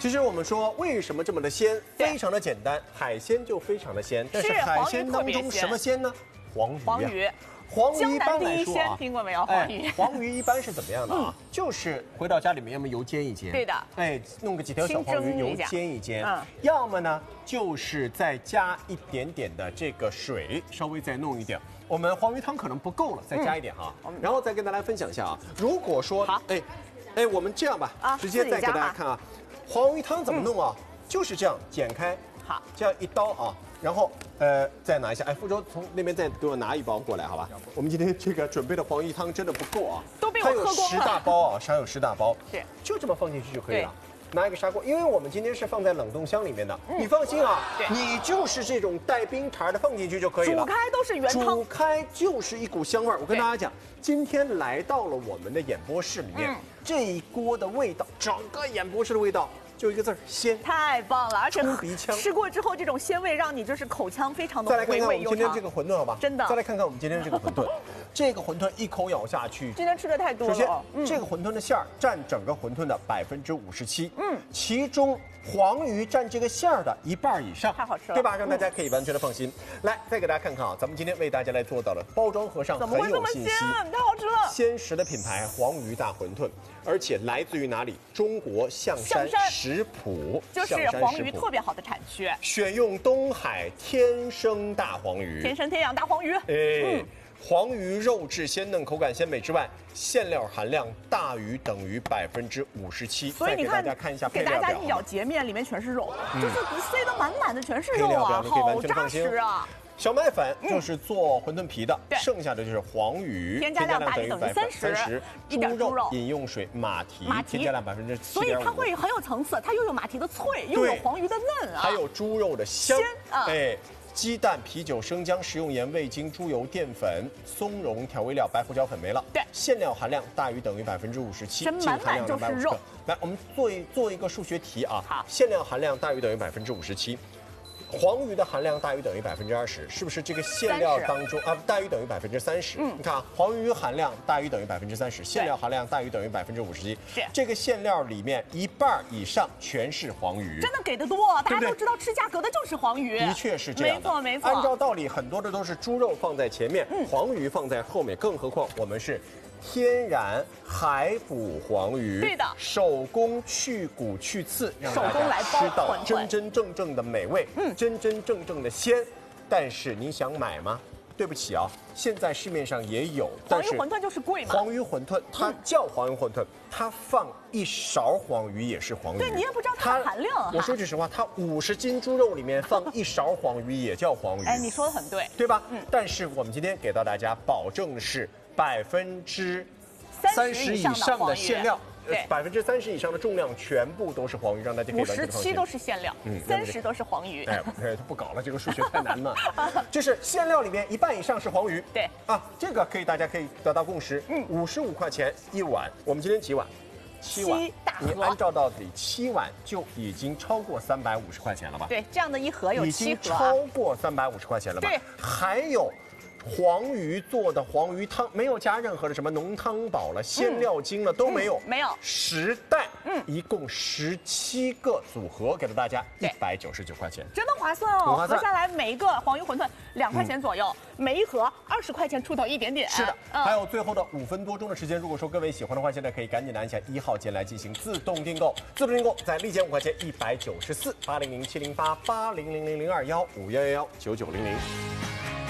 其实我们说为什么这么的鲜，非常的简单，海鲜就非常的鲜，但是海鲜当中什么鲜呢？黄鱼。 黄鱼。 黄鱼一般来说啊， 听过没有？黄鱼， 黄鱼一般是怎么样的啊？就是回到家里面，要么油煎一煎， 对的， 弄个几条小黄鱼，油煎一煎，要么呢就是再加一点点的这个水，稍微再弄一点。我们黄鱼汤可能不够了，再加一点哈。然后再跟大家分享一下啊，如果说我们这样吧，直接再给大家看啊，黄鱼汤怎么弄啊？就是这样剪开， 好， 这样一刀啊。 然后，再拿一下，傅周从那边再给我拿一包过来，好吧？我们今天这个准备的黄鱼汤真的不够啊， 都被我喝光了。 它有10大包啊，它有10大包， 是， 就这么放进去就可以了。拿一个砂锅，因为我们今天是放在冷冻箱里面的，你放心啊，你就是这种带冰碴的放进去就可以了。 煮开都是原汤， 煮开就是一股香味儿。我跟大家讲，今天来到了我们的演播室里面，这一锅的味道，整个演播室的味道。 就一个字儿鲜， 太棒了！而且冲鼻腔， 吃过之后，这种鲜味让你就是口腔非常的再来看看我们回味悠长。 今天这个馄饨，好吧？ 真的。 再来看看我们今天这个馄饨，这个馄饨一口咬下去， 今天吃的太多了。 首先，这个馄饨的馅儿占整个馄饨的57%，其中黄鱼占这个馅儿的1半以上， 太好吃了， 对吧？让大家可以完全的放心。来，再给大家看看啊，咱们今天为大家来做到了包装盒上很有信息， 太好吃了！ 鲜食的品牌黄鱼大馄饨，而且来自于哪里？中国象山食谱。 就是黄鱼特别好的产区， 选用东海天生大黄鱼， 天生天养大黄鱼。 黄鱼肉质鲜嫩，口感鲜美之外，馅料含量大于等于57%。 所以你看， 给大家看一下配料表，给大家一咬截面，里面全是肉，就是塞得满满的全是肉啊，好扎实啊。 小麦粉就是做馄饨皮的，剩下的就是黄鱼， 添加量大于等于30%， 猪肉饮用水马蹄，添加量7.5%， 所以它会很有层次，它又有马蹄的脆，又有黄鱼的嫩啊， 还有猪肉的香，鸡蛋、啤酒、生姜、食用盐、味精、猪油、淀粉、松茸调味料、白胡椒粉没了。 对， 馅料含量大于等于57%， 真满满就是肉。 来，我们做一个数学题啊，好，馅料含量大于等于57%。 黄鱼的含量大于等于20%，是不是这个馅料当中啊大于等于30%？你看啊，黄鱼含量大于等于30%，馅料含量大于等于57%。 是这个馅料里面1半以上全是黄鱼， 真的给的多，大家都知道吃价格的就是黄鱼， 的确是这样的， 没错没错。 按照道理，很多的都是猪肉放在前面，黄鱼放在后面，更何况我们是。 天然海捕黄鱼， 对的， 手工去骨去刺，让手工来吃到真正的美味，真正的鲜。但是你想买吗？对不起啊，现在市面上也有， 黄鱼馄饨就是贵嘛。 黄鱼馄饨它叫黄鱼馄饨，它放1勺黄鱼也是黄鱼。 对你也不知道它的含量啊。 我说句实话，它50斤猪肉里面放1勺黄鱼也叫黄鱼。 哎，你说的很对， 对吧？但是我们今天给到大家保证是30%以上的馅料。 30%以上的重量全部都是黄鱼，让大家可以完全放心。 57都是馅料，30都是黄鱼。 哎，不搞了，这个数学太难了。就是馅料里面1半以上是黄鱼。 对啊，这个大家可以得到共识。55块钱1碗，我们今天几碗？7碗。你按照到底7碗就已经超过350块钱了吧？ 对，这样的一盒有7盒， 已经超过350块钱了吧？ 对， 还有。 黄鱼做的黄鱼汤没有加任何的什么浓汤宝了、鲜料精了都没有， 没有 10袋，一共17个组合，给了大家199块钱， 真的划算哦！合下来每一个黄鱼馄饨2块钱左右，每一盒20块钱出头一点点。 是的，还有最后的5分多钟的时间，如果说各位喜欢的话，现在可以赶紧按下1号键来进行自动订购，在立减5块钱194，80070880000215119900。